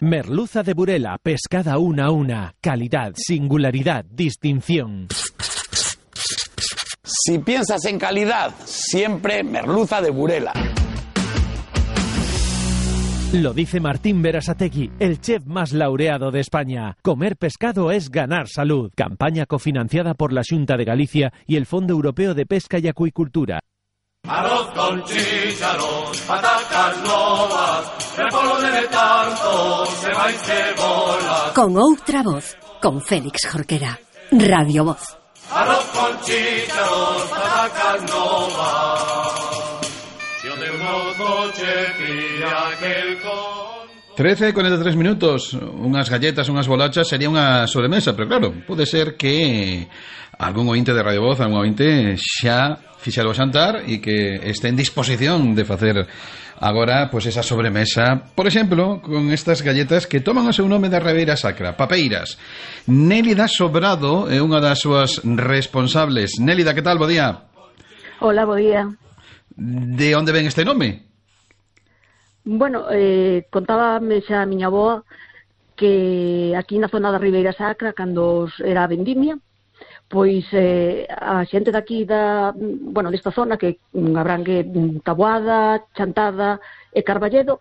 Merluza de Burela, pescada una a una. Calidad, singularidad, distinción. Si piensas en calidad, siempre merluza de Burela. Lo dice Martín Berasategui, el chef más laureado de España. Comer pescado es ganar salud. Campaña cofinanciada por la Xunta de Galicia y el Fondo Europeo de Pesca y Acuicultura. Arroz con chícharos, patacas novas, repollo de letargo, ceba y cebola. Con outra voz, con Félix Jorquera. Radio Voz. Arroz con chícharos, patacas novas. Yo de unos coches pilla aquel con... 13:43 minutos, unhas galletas, unhas bolachas, sería unha sobremesa, pero claro, pode ser que algún ointe de Radio Voz, algún ointe xa fixera o xantar e que este en disposición de facer agora pois esa sobremesa, por exemplo, con estas galletas que toman o seu nome da Ribeira Sacra, papeiras. Nélida Sobrado é unha das súas responsables. Nélida, que tal? Bo día. Hola, bo día. De onde ven este nome? Bueno, contábame xa a miña avoa que aquí na zona da Ribeira Sacra, cando era a vendimia, pois a xente daqui desta zona que abrangue Taboada, Chantada e Carballedo,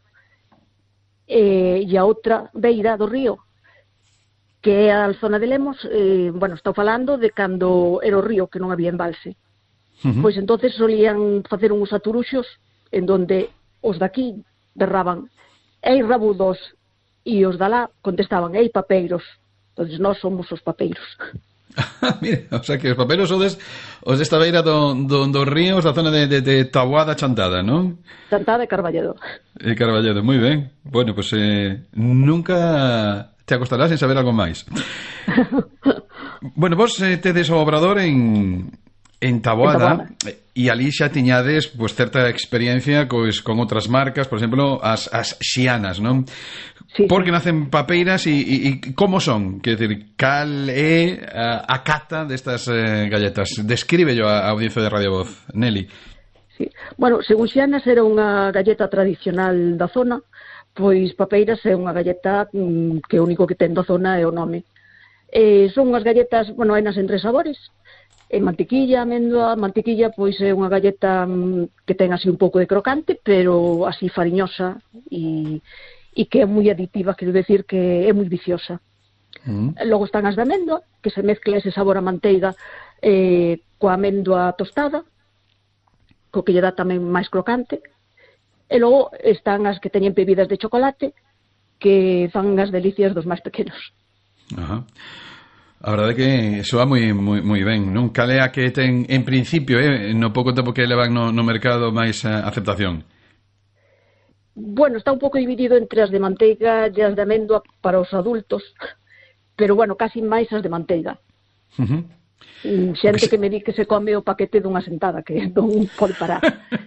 e a outra beira do río, que é a zona de Lemos, estou falando de cando era o río, que non había embalse. Pois entonces solían facer uns aturuxos en donde os daqui berraban ei rabudos e os dalá contestaban ei papeiros. Entonces nós somos os papeiros. Mira, o sea que os papeiros os desta beira do río, da zona de Taboada, Chantada, non? Chantada e Carballedo. E Carballedo, moi ben. Bueno, pues nunca te acostarás sin saber algo máis. Bueno, vos tedes o obrador en Taboada, e ali xa tiñades pois certa experiencia con outras marcas, por exemplo, as xianas, non? Sí, porque nacen papeiras e como son? Quer dizer, cal é a cata destas galletas? Descríbello a audiencia de Radio Voz, Nelly. Sí. Bueno, según xianas era unha galleta tradicional da zona, pois papeiras é unha galleta que o único que ten da zona é o nome. Son unhas galletas, hai nas en tres sabores, mantequilla, amêndoa. Mantequilla pois é unha galleta que ten así un pouco de crocante, pero así fariñosa e que é moi aditiva, quero decir que é moi viciosa. Logo están as de amêndoa, que se mezcla ese sabor a manteiga coa amêndoa tostada, co que lle dá tamén máis crocante. E logo están as que teñen bebidas de chocolate, que fan as delicias dos máis pequenos. Ajá. A verdade é que soa moi ben, non? Cal é a que ten, en principio, no pouco tempo que levan no mercado, máis aceptación? Bueno, está un pouco dividido entre as de manteiga e as de amêndoa para os adultos, pero, casi máis as de manteiga. Xente que me di que se come o paquete dunha sentada, que non pode parar.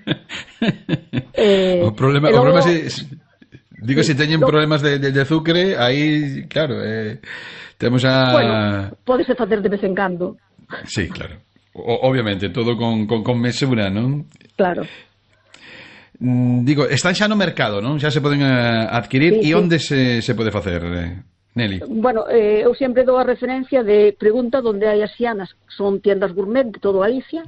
O problema digo, se teñen problemas de azucre, aí, claro, temos a... Pódese facer de vez en cando. Sí, claro. Obviamente, todo con mesura, non? Claro. Digo, están xa no mercado, non? Xa se poden adquirir. E onde se pode facer, Nelly? Bueno, eu sempre dou a referencia de pregunta onde hai as xianas. Son tiendas gourmet de todo Galicia.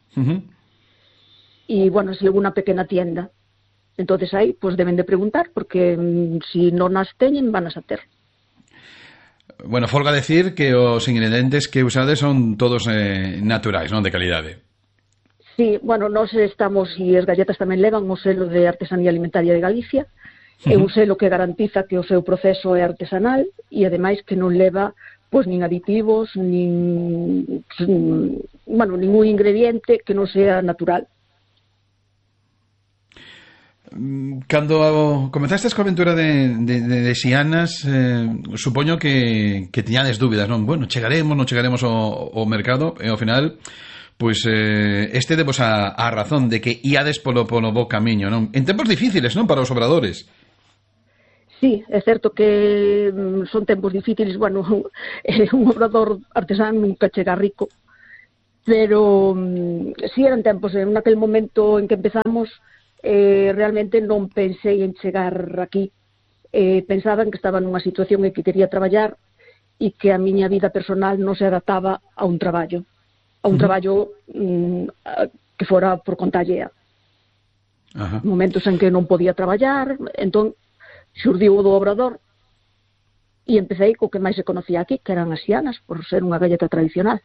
E, se alguna pequena tienda. Entonces aí, pois deben de preguntar, porque si non as teñen, van a ter. Bueno, folga decir que os ingredientes que usades son todos naturais, non? De calidade. Sí, nós estamos, e as galletas tamén levan o selo de Artesanía Alimentaria de Galicia, é un selo que garantiza que o seu proceso é artesanal e ademais que non leva nin aditivos, ningún ingrediente que non sea natural. Cando comezastes coa aventura de xianas, supoño que tiñades dúbidas, non? Bueno, chegaremos, non chegaremos ao mercado, e ao final, pois este demos a razón de que iades polo bo camiño, non? En tempos difíciles, non? Para os obradores. Sí, é certo que son tempos difíciles, un obrador artesán nunca chega rico, pero sí eran tempos, en aquel momento en que empezamos, realmente non pensei en chegar aquí, pensaban que estaba nunha situación en que quería traballar e que a miña vida personal non se adaptaba a un traballo que fora por conta allea. Momentos en que non podía traballar, entón xurdiu o do Obrador e empecé co que máis se conocía aquí, que eran as xianas, por ser unha galleta tradicional.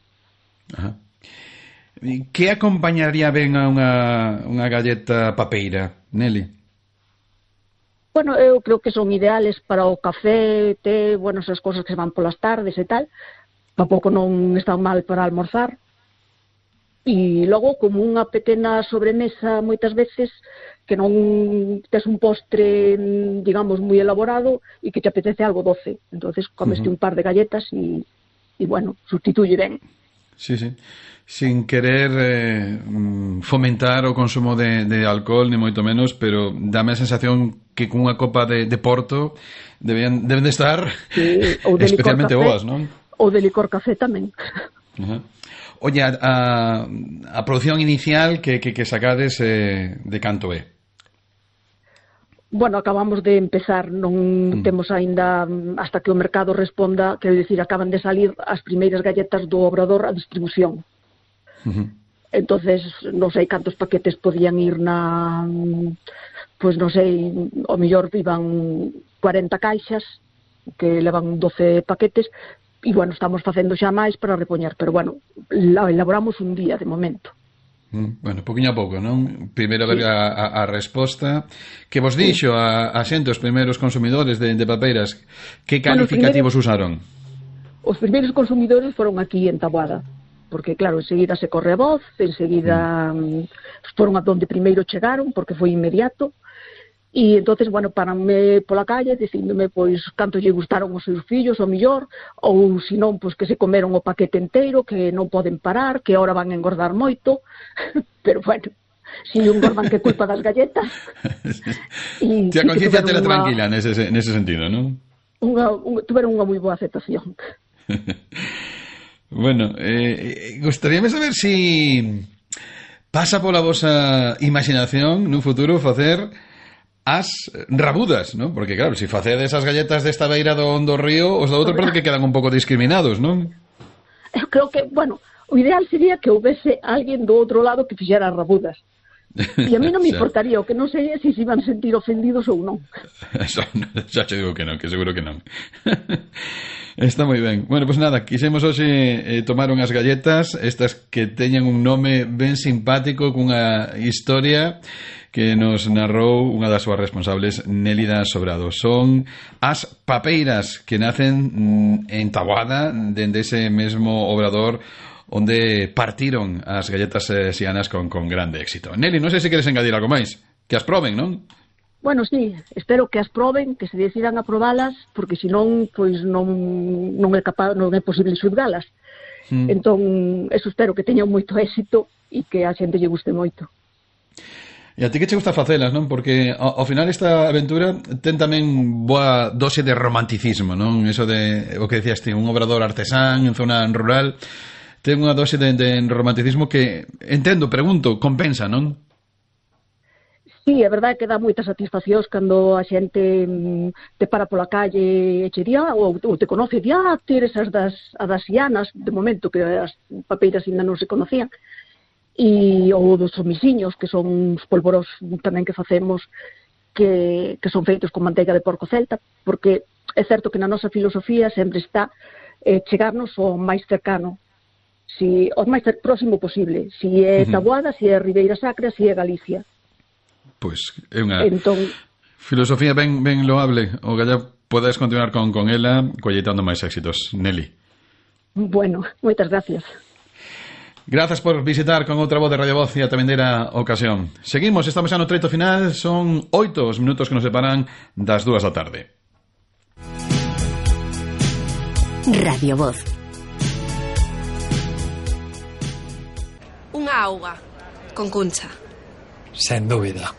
Que acompañaría ben a unha galleta papeira, Nelly? Bueno, eu creo que son ideales para o café, té, bueno, esas cosas que se van polas tardes e tal. Tampouco non están mal para almorzar. E logo, como unha pequena sobremesa, moitas veces, que non tes un postre, digamos, moi elaborado e que te apetece algo doce. Entonces, comeste un par de galletas e bueno, sustituye ben. Sí. Sin querer fomentar o consumo de alcohol, ni moito menos, pero dame a sensación que cunha copa de Porto deben de estar especialmente boas, non? Ou de licor café tamén. Oye, a produción inicial que sacades de canto é? Bueno, acabamos de empezar, non temos aínda hasta que o mercado responda, quero dicir, acaban de salir as primeiras galletas do Obrador a distribución. Entonces, non sei cantos paquetes podían ir pois non sei, ao mellor iban 40 caixas que levan 12 paquetes. E, bueno, estamos facendo xa máis para repoñer, pero, bueno, elaboramos un día de momento. Bueno, poquinho a pouco, non? Primeiro ver a resposta. Que vos dixo a xente, os primeiros consumidores de papeiras, que calificativos usaron? Os primeiros consumidores foron aquí en Taboada, porque, claro, enseguida se corre a voz, enseguida foron a donde primeiro chegaron, porque foi inmediato. E entonces, bueno, paranme pola calle dicíndome pois canto lle gustaron os seus fillos ao millor, ou se non, pois que se comeron o paquete inteiro, que non poden parar, que ahora van a engordar moito. Pero bueno, se engordan que culpa das galletas. E a conciencia tela tranquila nese sentido, non? Tuveron unha moi boa aceptación. Bueno, gustaríame saber si pasa pola vosa imaginación nun futuro facer as rabudas, non? Porque claro, se facedes as galletas desta beira do río, os da outro parece que quedan un pouco discriminados, non? Eu creo que, bueno, o ideal sería que houvese alguén do outro lado que fixera as rabudas. E a mí non me importaría, o que non sei é se se iban sentir ofendidos ou non. Xa te digo que non, que seguro que non. Está moi ben. Bueno, pois nada, quixemos hoxe tomar unhas galletas, estas que teñen un nome ben simpático, cunha historia que nos narrou unha das súas responsables, Nélida Sobrado. Son as papeiras que nacen en Taboada, dende ese mesmo obrador onde partiron as galletas xianas con grande éxito. Nelly, non sei se queres engadir algo máis. Que as proben, non? Bueno, sí, espero que as proben, que se decidan a probalas, porque senón, pois non é posible xulgalas. Entón, eso espero que teñan moito éxito e que a xente lle guste moito. E a ti que che gusta facelas, non? Porque ao final esta aventura ten tamén boa dose de romanticismo, non? Eso de o que decías ti, un obrador artesán en zona rural, ten unha dose de romanticismo que, entendo, pregunto, compensa, non? Sí, é verdade que dá moitas satisfaccións cando a xente te para pola calle e che di, ou te conoce, ti eres as das xianas, de momento que as papeiras ainda non se conocían. Ou dos homiciños, que son os polvoros tamén que facemos, que son feitos con manteiga de porco celta, porque é certo que na nosa filosofía sempre está chegarnos ao máis cercano, ao máis próximo posible, si é Taboada, si é Ribeira Sacra, si é Galicia. Pois é unha filosofía ben loable. O galla podes continuar con ela colleitando máis éxitos. Nelly. Bueno, moitas gracias. Grazas por visitar con outra voz de Radio Voz e a tabendeira ocasión. Seguimos, estamos xa no treito final, son 8 os minutos que nos separan das 2 da tarde. Radio Voz. Unha auga con Cuncha. Sen dúbida.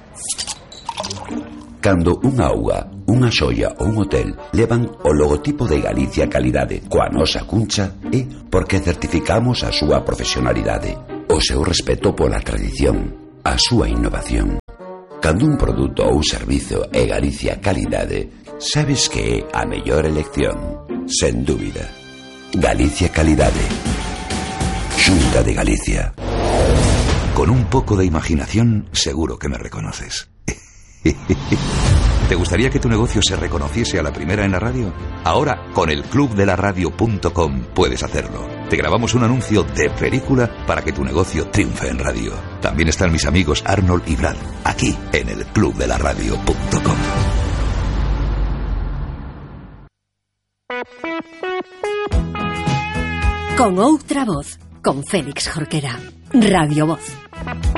Cando unha auga, unha xoia ou un hotel levan o logotipo de Galicia Calidade coa nosa Cuncha é porque certificamos a súa profesionalidade, o seu respeto pola tradición, a súa innovación. Cando un produto ou servizo é Galicia Calidade, sabes que a mellor elección, sen dúbida, Galicia Calidade. Xunta de Galicia. Con un poco de imaginación, seguro que me reconoces. ¿Te gustaría que tu negocio se reconociese a la primera en la radio? Ahora, con el clubdelaradio.com puedes hacerlo. Te grabamos un anuncio de película para que tu negocio triunfe en radio. También están mis amigos Arnold y Brad, aquí en el clubdelaradio.com. Con outra voz, con Félix Jorquera. Radio Voz.